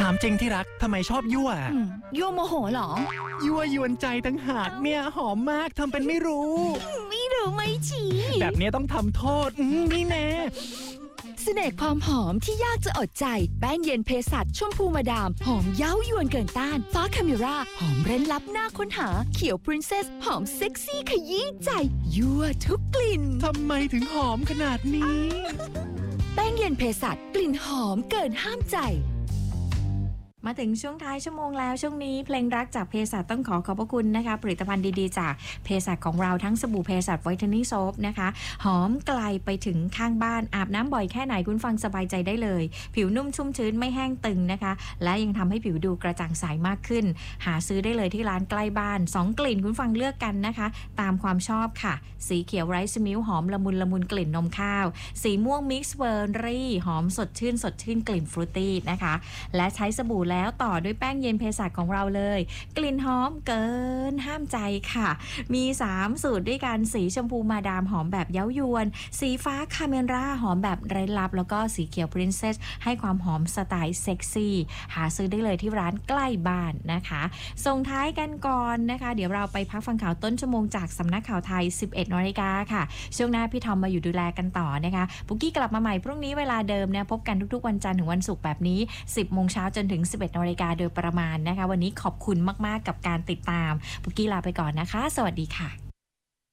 ามจริงที่รักทำไมชอบยั่วยั่วโมโหเหรอยั่วยวนใจตั้งหากเนี่ยหอมมากทำเป็นไม่รู้ไม่ชี้แบบนี้ต้องทำโทษนี่แน่เสน่ห์ความหอมที่ยากจะอดใจแป้งเย็นเภสัชชมพูมาดามหอมเย้ายวนเกินต้านฟ้าคาเมราหอมเร้นลับน่าค้นหาเขียวพรินเซสหอมเซ็กซี่ขยี้ใจยั่วทุกกลิ่นทำไมถึงหอมขนาดนี้แป้งเย็นเภสัชกลิ่นหอมเกินห้ามใจมาถึงช่วงท้ายชั่วโมงแล้วช่วงนี้เพลงรักจากเภสัชต้องขอบพระคุณนะคะผลิตภัณฑ์ดีๆจากเภสัชของเราทั้งสบู่เภสัชไวท์เทนนิ่งโซฟนะคะหอมไกลไปถึงข้างบ้านอาบน้ำบ่อยแค่ไหนคุณฟังสบายใจได้เลยผิวนุ่มชุ่มชื้นไม่แห้งตึงนะคะและยังทำให้ผิวดูกระจ่างใสมากขึ้นหาซื้อได้เลยที่ร้านใกล้บ้าน2กลิ่นคุณฟังเลือกกันนะคะตามความชอบค่ะสีเขียวไรซ์มิลหอมละมุนกลิ่นนมข้าวสีม่วงมิกซ์เบอร์รี่หอมสดชื่นกลิ่นฟรุตตี้นะคะและใช้สบู่แล้วต่อด้วยแป้งเย็นเภสัชของเราเลยกลิ่นหอมเกินห้ามใจค่ะมี3สูตรด้วยกันสีชมพูมาดามหอมแบบเย้ายวนสีฟ้าคาเมราหอมแบบไร้ลับแล้วก็สีเขียวพรินเซสให้ความหอมสไตล์เซ็กซี่หาซื้อได้เลยที่ร้านใกล้บ้านนะคะส่งท้ายกันก่อนนะคะเดี๋ยวเราไปพักฟังข่าวต้นชั่วโมงจากสำนักข่าวไทย 11 น.ค่ะช่วงหน้าพี่ทอมมาอยู่ดูแลกันต่อนะคะปุกกี้กลับมาใหม่พรุ่งนี้เวลาเดิมนะพบกันทุกๆวันจันทร์ถึงวันศุกร์แบบนี้ 10 โมงเช้าจนถึง 11 น.โดยประมาณนะคะวันนี้ขอบคุณมากๆกับการติดตามปุกกี้ลาไปก่อนนะคะสวัสดีค่ะ